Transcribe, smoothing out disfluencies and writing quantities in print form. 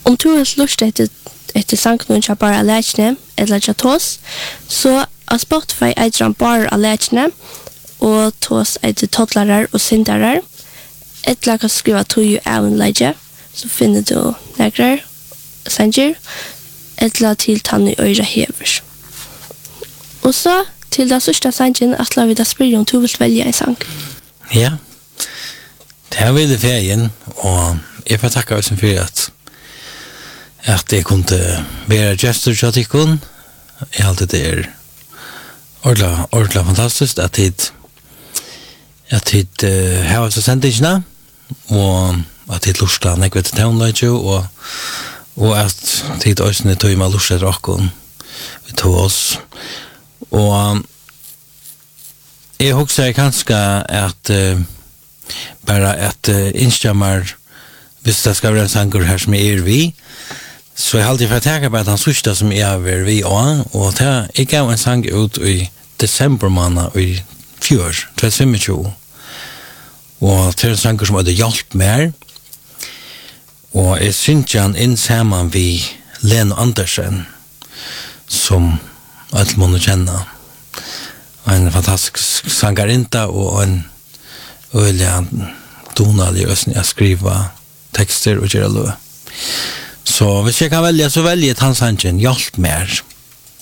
Om du har lust etter sangen ikke bare alene, eller ikke tås, så av Spotify eier han bare alene, og tås eier toddlarer og syndarer. Eller kan skriva tog av en leie, så finner du nægrer, sanger, eller til tann i øyre hever. Og så, til den sørste sangen, at la vi da spørre om du vil velge en sang. Ja, det har vi det ferien, og jeg får takke oss for at jeg kunne være gestor til tikkun. Jeg alltid det ordentlig fantastisk at tid har så sendingene, og at tid lusta nekve til tøvnløyde, og at tid også tog med lusta råkken vi tog oss. Og jeg husker kanskje at bare at innskjømmer, hvis det skal være en sanger her som vi, så jeg har alltid fått tenke på at han sørste som jeg vi også, og jeg gav en sang ut i desember måned i fjør, 2025. Og til en sanger som hadde hjulpet mer, og jeg synes han inn sammen vi Leno Andersen, som alle må kjenne. En fantastisk sangerinta og en øyelig donalig å skrive tekster og gjøre løy. Så hvis jeg kan velge, så velger jeg Tansangen, hjelp mer.